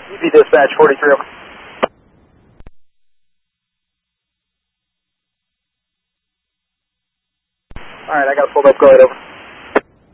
EV dispatch 43 over. Alright, I got pulled up, go ahead, over.